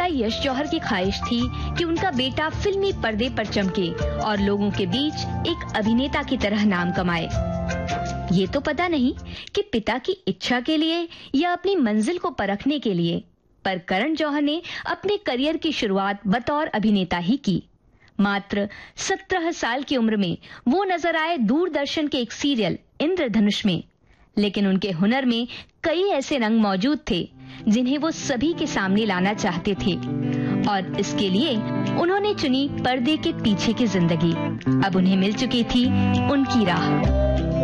पिता यश जौहर की ख्वाहिश थी कि उनका बेटा फिल्मी पर्दे पर चमके और लोगों के बीच एक अभिनेता की तरह नाम कमाए। ये तो पता नहीं कि पिता की इच्छा के लिए या अपनी मंजिल को परखने के लिए, पर करण जौहर ने अपने करियर की शुरुआत बतौर अभिनेता ही की। मात्र 17 साल की उम्र में वो नजर आए दूरदर्शन के एक सीरियल इंद्रधनुष में, लेकिन उनके हुनर में कई ऐसे रंग मौजूद थे जिन्हें वो सभी के सामने लाना चाहते थे, और इसके लिए उन्होंने चुनी पर्दे के पीछे की जिंदगी। अब उन्हें मिल चुकी थी उनकी राह।